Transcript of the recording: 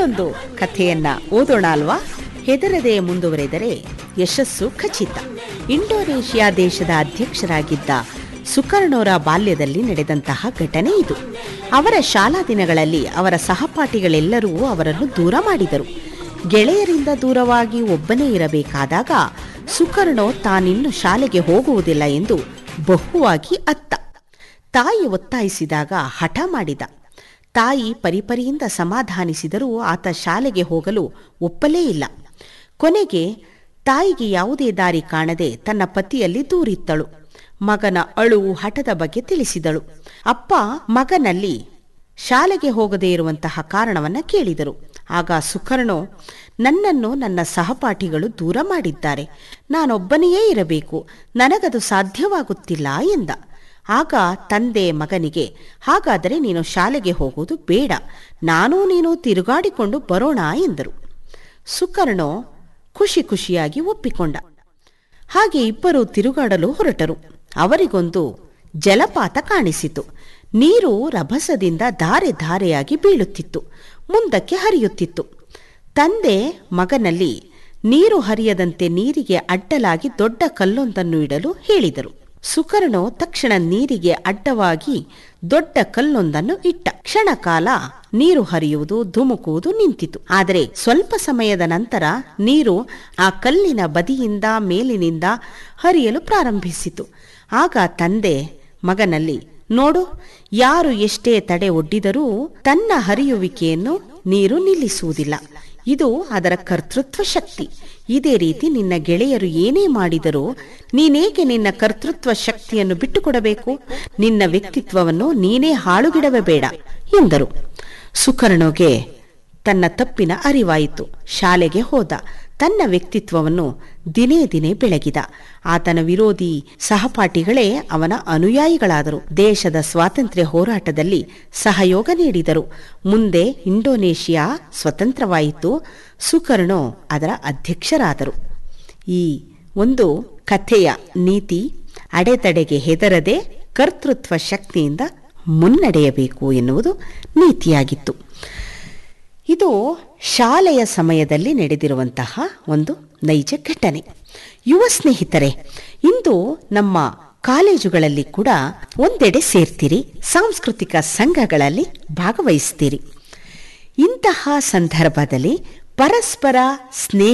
ಇನ್ನೊಂದು ಕಥೆಯನ್ನ ಓದೋಣ ಅಲ್ವಾ? ಹೆದರದೆ ಮುಂದುವರೆದರೆ ಯಶಸ್ಸು ಖಚಿತ. ಇಂಡೋನೇಷಿಯಾ ದೇಶದ ಅಧ್ಯಕ್ಷರಾಗಿದ್ದ ಸುಕರ್ಣೋರ ಬಾಲ್ಯದಲ್ಲಿ ನಡೆದಂತಹ ಘಟನೆ ಇದು. ಅವರ ಶಾಲಾ ದಿನಗಳಲ್ಲಿ ಅವರ ಸಹಪಾಠಿಗಳೆಲ್ಲರೂ ಅವರನ್ನು ದೂರ ಮಾಡಿದರು. ಗೆಳೆಯರಿಂದ ದೂರವಾಗಿ ಒಬ್ಬನೇ ಇರಬೇಕಾದಾಗ ಸುಕರ್ಣೋ ತಾನಿನ್ನು ಶಾಲೆಗೆ ಹೋಗುವುದಿಲ್ಲ ಎಂದು ಬಹುವಾಗಿ ಅತ್ತ. ತಾಯಿ ಒತ್ತಾಯಿಸಿದಾಗ ಹಠ ಮಾಡಿದ. ತಾಯಿ ಪರಿಪರಿಯಿಂದ ಸಮಾಧಾನಿಸಿದರೂ ಆತ ಶಾಲೆಗೆ ಹೋಗಲು ಒಪ್ಪಲೇ ಇಲ್ಲ. ಕೊನೆಗೆ ತಾಯಿಗೆ ಯಾವುದೇ ದಾರಿ ಕಾಣದೆ ತನ್ನ ಪತಿಯಲ್ಲಿ ದೂರಿತ್ತಳು. ಮಗನ ಅಳುವು ಹಠದ ಬಗ್ಗೆ ತಿಳಿಸಿದಳು. ಅಪ್ಪ ಮಗನಲ್ಲಿ ಶಾಲೆಗೆ ಹೋಗದೇ ಇರುವಂತಹ ಕಾರಣವನ್ನ ಕೇಳಿದರು. ಆಗ ಸುಕರ್ಣೋ, ನನ್ನನ್ನು ನನ್ನ ಸಹಪಾಠಿಗಳು ದೂರ ಮಾಡಿದ್ದಾರೆ, ನಾನೊಬ್ಬನೇ ಇರಬೇಕು, ನನಗದು ಸಾಧ್ಯವಾಗುತ್ತಿಲ್ಲ ಎಂದ. ಆಗ ತಂದೆ ಮಗನಿಗೆ, ಹಾಗಾದರೆ ನೀನು ಶಾಲೆಗೆ ಹೋಗುವುದು ಬೇಡ, ನಾನೂ ನೀನು ತಿರುಗಾಡಿಕೊಂಡು ಬರೋಣ ಎಂದರು. ಸುಕರ್ಣೋ ಖುಷಿ ಖುಷಿಯಾಗಿ ಒಪ್ಪಿಕೊಂಡ. ಹಾಗೆ ಇಬ್ಬರು ತಿರುಗಾಡಲು ಹೊರಟರು. ಅವರಿಗೊಂದು ಜಲಪಾತ ಕಾಣಿಸಿತು. ನೀರು ರಭಸದಿಂದ ಧಾರೆ ಧಾರೆಯಾಗಿ ಬೀಳುತ್ತಿತ್ತು, ಮುಂದಕ್ಕೆ ಹರಿಯುತ್ತಿತ್ತು. ತಂದೆ ಮಗನಲ್ಲಿ ನೀರು ಹರಿಯದಂತೆ ನೀರಿಗೆ ಅಡ್ಡಲಾಗಿ ದೊಡ್ಡ ಕಲ್ಲೊಂದನ್ನು ಇಡಲು ಹೇಳಿದರು. ಸುಕರ್ಣೋ ತಕ್ಷಣ ನೀರಿಗೆ ಅಡ್ಡವಾಗಿ ದೊಡ್ಡ ಕಲ್ಲೊಂದನ್ನು ಇಟ್ಟ. ಕ್ಷಣ ಕಾಲ ನೀರು ಹರಿಯುವುದು ಧುಮುಕುವುದು ನಿಂತಿತು. ಆದರೆ ಸ್ವಲ್ಪ ಸಮಯದ ನಂತರ ನೀರು ಆ ಕಲ್ಲಿನ ಬದಿಯಿಂದ ಮೇಲಿನಿಂದ ಹರಿಯಲು ಪ್ರಾರಂಭಿಸಿತು. ಆಗ ತಂದೆ ಮಗನಲ್ಲಿ, ನೋಡು, ಯಾರು ಎಷ್ಟೇ ತಡೆ ಒಡ್ಡಿದರೂ ತನ್ನ ಹರಿಯುವಿಕೆಯನ್ನು ನೀರು ನಿಲ್ಲಿಸುವುದಿಲ್ಲ. ಇದು ಅದರ ಕರ್ತೃತ್ವ ಶಕ್ತಿ. ಇದೇ ರೀತಿ ನಿನ್ನ ಗೆಳೆಯರು ಏನೇ ಮಾಡಿದರೂ ನೀನೇಕೆ ನಿನ್ನ ಕರ್ತೃತ್ವ ಶಕ್ತಿಯನ್ನು ಬಿಟ್ಟುಕೊಡಬೇಕು? ನಿನ್ನ ವ್ಯಕ್ತಿತ್ವವನ್ನು ನೀನೇ ಹಾಳುಗಿಡವೇ ಬೇಡ ಎಂದರು. ಸುಕರ್ಣೋಗೆ ತನ್ನ ತಪ್ಪಿನ ಅರಿವಾಯಿತು. ಶಾಲೆಗೆ ಹೋದ. ತನ್ನ ವ್ಯಕ್ತಿತ್ವವನ್ನು ದಿನೇ ದಿನೇ ಬೆಳಗಿದ. ಆತನ ವಿರೋಧಿ ಸಹಪಾಠಿಗಳೇ ಅವನ ಅನುಯಾಯಿಗಳಾದರು. ದೇಶದ ಸ್ವಾತಂತ್ರ್ಯ ಹೋರಾಟದಲ್ಲಿ ಸಹಯೋಗ ನೀಡಿದರು. ಮುಂದೆ ಇಂಡೋನೇಷಿಯಾ ಸ್ವತಂತ್ರವಾಯಿತು. ಸುಕರ್ಣೋ ಅದರ ಅಧ್ಯಕ್ಷರಾದರು. ಈ ಒಂದು ಕಥೆಯ ನೀತಿ ಅಡೆತಡೆಗೆ ಹೆದರದೆ ಕರ್ತೃತ್ವ ಶಕ್ತಿಯಿಂದ ಮುನ್ನಡೆಯಬೇಕು ಎನ್ನುವುದು ನೀತಿಯಾಗಿತ್ತು. ಇದು ಶಾಲೆಯ ಸಮಯದಲ್ಲಿ ನಡೆದಿರುವಂತಹ ಒಂದು ನೈಜ ಘಟನೆ. ಯುವ ಸ್ನೇಹಿತರೆ, ಇಂದು ನಮ್ಮ ಕಾಲೇಜುಗಳಲ್ಲಿ ಕೂಡ ಒಂದೆಡೆ ಸೇರ್ತೀರಿ, ಸಾಂಸ್ಕೃತಿಕ ಸಂಘಗಳಲ್ಲಿ ಭಾಗವಹಿಸ್ತೀರಿ. ಇಂತಹ ಸಂದರ್ಭದಲ್ಲಿ ಪರಸ್ಪರ ಸ್ನೇಹ